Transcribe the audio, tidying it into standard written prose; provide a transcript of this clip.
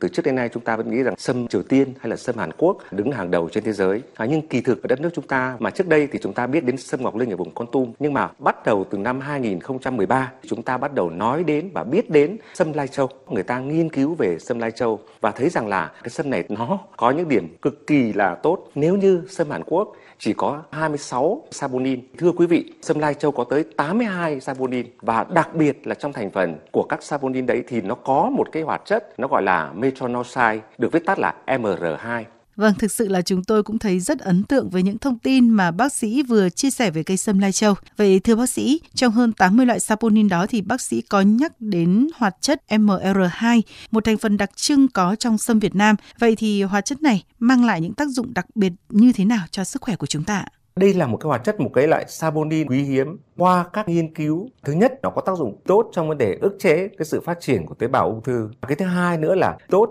Từ trước đến nay chúng ta vẫn nghĩ rằng sâm Triều Tiên hay là sâm Hàn Quốc đứng hàng đầu trên thế giới. Nhưng kỳ thực ở đất nước chúng ta mà trước đây thì chúng ta biết đến sâm Ngọc Linh ở vùng Kon Tum, nhưng mà bắt đầu từ năm 2013 chúng ta bắt đầu nói đến và biết đến sâm Lai Châu. Người ta nghiên cứu về sâm Lai Châu và thấy rằng là cái sâm này nó có những điểm cực kỳ là tốt. Nếu như sâm Hàn Quốc chỉ có 26 saponin, thưa quý vị, sâm Lai Châu có tới 82 saponin, và đặc biệt là trong thành phần của các saponin đấy thì nó có một cái hoạt chất nó gọi là metronidazole, được viết tắt là MR2. Vâng, thực sự là chúng tôi cũng thấy rất ấn tượng với những thông tin mà bác sĩ vừa chia sẻ về cây sâm Lai Châu. Vậy thưa bác sĩ, trong hơn 80 loại saponin đó thì bác sĩ có nhắc đến hoạt chất MR2, một thành phần đặc trưng có trong sâm Việt Nam. Vậy thì hoạt chất này mang lại những tác dụng đặc biệt như thế nào cho sức khỏe của chúng ta? Đây là một cái hoạt chất, một cái loại saponin quý hiếm. Qua các nghiên cứu, thứ nhất nó có tác dụng tốt trong vấn đề ức chế cái sự phát triển của tế bào ung thư. Cái thứ hai nữa là tốt